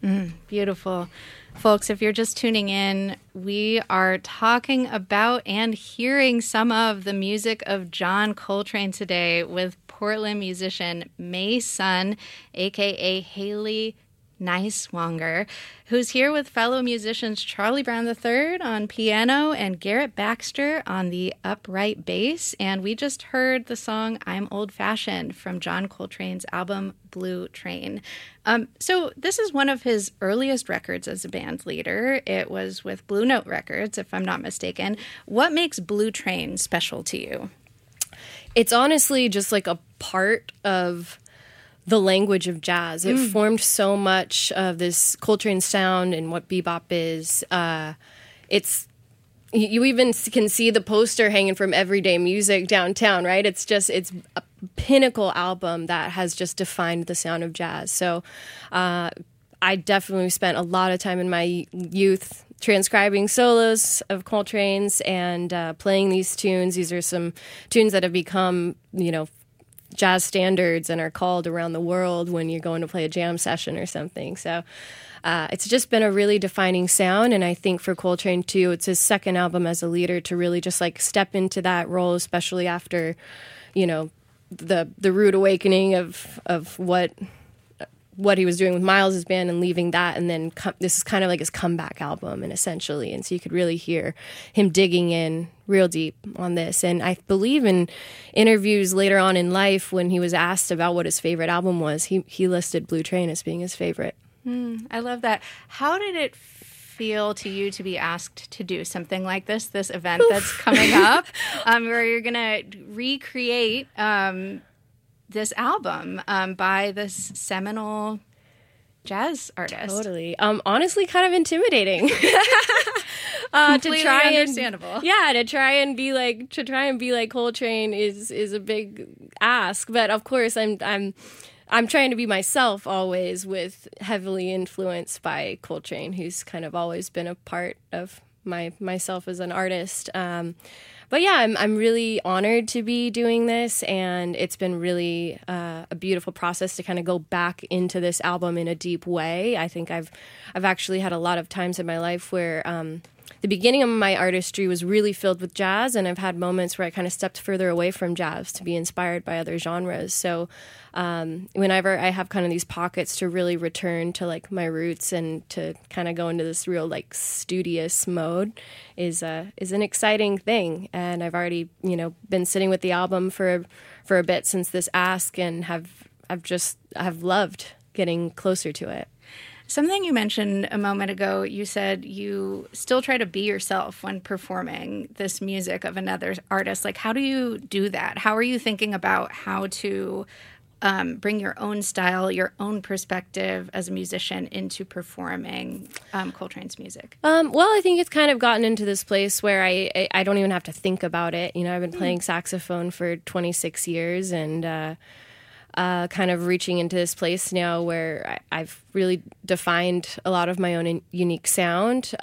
Beautiful. Folks, if you're just tuning in, we are talking about and hearing some of the music of John Coltrane today with Portland musician May Sun, a.k.a. Haley Niswonger, who's here with fellow musicians Charlie Brown III on piano and Garrett Baxter on the upright bass. And we just heard the song I'm Old Fashioned from John Coltrane's album Blue Train. So this is one of his earliest records as a band leader. It was with Blue Note Records, if I'm not mistaken. What makes Blue Train special to you? It's honestly just like a part of the language of jazz. It formed so much of this Coltrane sound and what bebop is. You even can see the poster hanging from Everyday Music downtown, right? It's a pinnacle album that has just defined the sound of jazz. So I definitely spent a lot of time in my youth transcribing solos of Coltrane's and playing these tunes. These are some tunes that have become, jazz standards and are called around the world when you're going to play a jam session or something. So it's just been a really defining sound. And I think for Coltrane, too, it's his second album as a leader to really just like step into that role, especially after, the rude awakening of what he was doing with Miles' band and leaving that. And then this is kind of like his comeback album, and essentially. And so you could really hear him digging in real deep on this. And I believe in interviews later on in life when he was asked about what his favorite album was, he listed Blue Train as being his favorite. I love that. How did it feel to you to be asked to do something like this event that's coming up, where you're going to recreate this album by this seminal jazz artist? Totally. Honestly, kind of intimidating. Completely understandable. To try and be like Coltrane is a big ask. But of course, I'm trying to be myself always, with heavily influenced by Coltrane, who's kind of always been a part of myself as an artist. But yeah, I'm really honored to be doing this, and it's been really a beautiful process to kind of go back into this album in a deep way. I think I've actually had a lot of times in my life where the beginning of my artistry was really filled with jazz, and I've had moments where I kind of stepped further away from jazz to be inspired by other genres. So whenever I have kind of these pockets to really return to like my roots and to kind of go into this real like studious mode is an exciting thing. And I've already, been sitting with the album for a bit since this ask, and I've loved getting closer to it. Something you mentioned a moment ago, you said you still try to be yourself when performing this music of another artist. Like, how do you do that? How are you thinking about how to bring your own style, your own perspective as a musician into performing Coltrane's music? Well, I think it's kind of gotten into this place where I don't even have to think about it. I've been playing saxophone for 26 years and kind of reaching into this place now where I've really defined a lot of my own unique sound.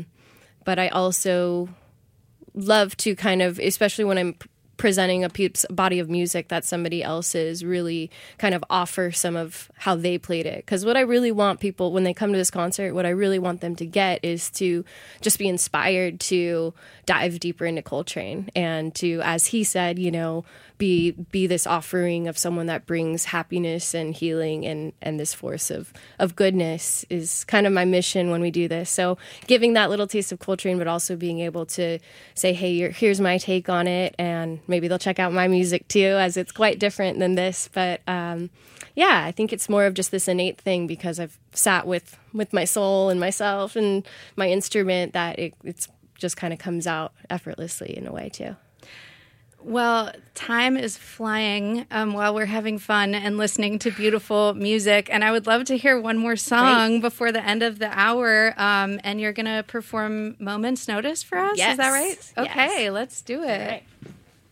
But I also love to kind of, especially when I'm presenting a body of music that somebody else's, really kind of offer some of how they played it. Because what I really want people, when they come to this concert, what I really want them to get is to just be inspired to dive deeper into Coltrane and to, as he said, be this offering of someone that brings happiness and healing and this force of goodness is kind of my mission when we do this. So giving that little taste of Coltrane, but also being able to say, hey, here's my take on it, and maybe they'll check out my music too, as it's quite different than this. But I think it's more of just this innate thing because I've sat with my soul and myself and my instrument that it's just kind of comes out effortlessly in a way too. Well, time is flying while we're having fun and listening to beautiful music. And I would love to hear one more song before the end of the hour. And you're going to perform Moment's Notice for us? Yes. Is that right? Okay, yes. Let's do it. All right.